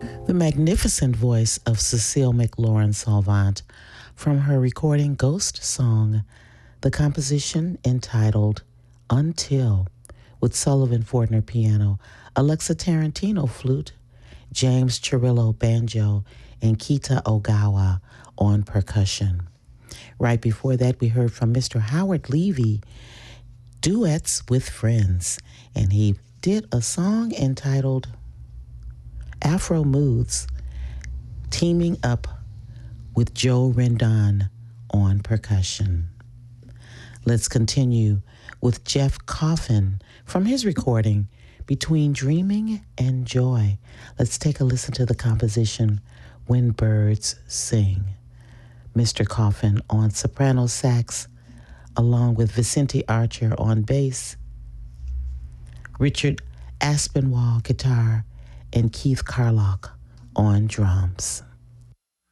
The magnificent voice of Cecile McLaurin Salvant from her recording Ghost Song, the composition entitled Until, with Sullivan Fortner piano, Alexa Tarantino flute, James Chirillo banjo, and Kita Ogawa on percussion. Right before that, we heard from Mr. Howard Levy, Duets with Friends, and he did a song entitled Afro Moods, teaming up with Joe Rendon on percussion. Let's continue with Jeff Coffin from his recording Between Dreaming and Joy. Let's take a listen to the composition When Birds Sing. Mr. Coffin on soprano sax, along with Vicente Archer on bass, Richard Aspinwall guitar, and Keith Carlock on drums.